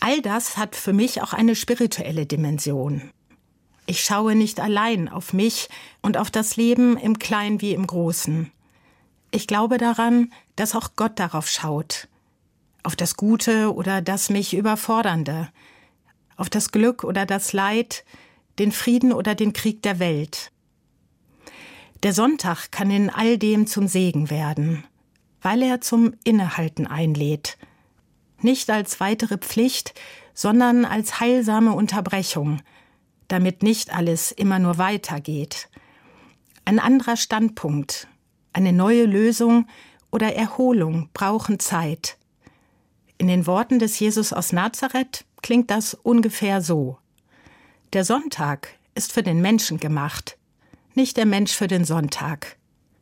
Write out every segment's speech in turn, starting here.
All das hat für mich auch eine spirituelle Dimension. Ich schaue nicht allein auf mich und auf das Leben im Kleinen wie im Großen. Ich glaube daran, dass auch Gott darauf schaut. Auf das Gute oder das mich Überfordernde. Auf das Glück oder das Leid, den Frieden oder den Krieg der Welt. Der Sonntag kann in all dem zum Segen werden, weil er zum Innehalten einlädt. Nicht als weitere Pflicht, sondern als heilsame Unterbrechung, damit nicht alles immer nur weitergeht. Ein anderer Standpunkt, eine neue Lösung oder Erholung brauchen Zeit. In den Worten des Jesus aus Nazareth klingt das ungefähr so: Der Sonntag ist für den Menschen gemacht, nicht der Mensch für den Sonntag.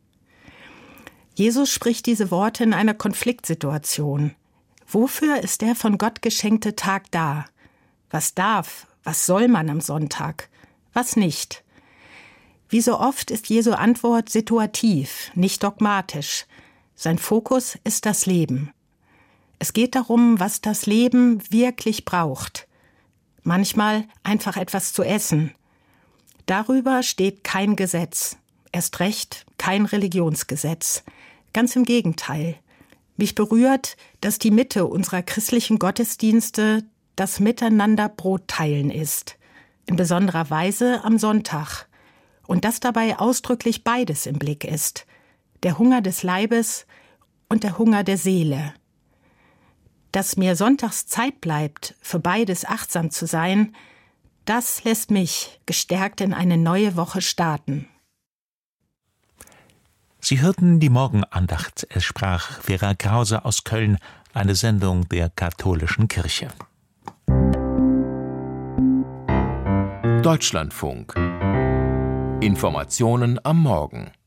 Jesus spricht diese Worte in einer Konfliktsituation. Wofür ist der von Gott geschenkte Tag da? Was darf, was soll man am Sonntag? Was nicht? Wie so oft ist Jesu Antwort situativ, nicht dogmatisch. Sein Fokus ist das Leben. Es geht darum, was das Leben wirklich braucht. Manchmal einfach etwas zu essen. Darüber steht kein Gesetz, erst recht kein Religionsgesetz. Ganz im Gegenteil. Mich berührt, dass die Mitte unserer christlichen Gottesdienste das Miteinander Brot teilen ist. In besonderer Weise am Sonntag. Und dass dabei ausdrücklich beides im Blick ist. Der Hunger des Leibes und der Hunger der Seele. Dass mir sonntags Zeit bleibt, für beides achtsam zu sein, das lässt mich gestärkt in eine neue Woche starten. Sie hörten die Morgenandacht. Es sprach Vera Krause aus Köln, eine Sendung der Katholischen Kirche. Deutschlandfunk. Informationen am Morgen.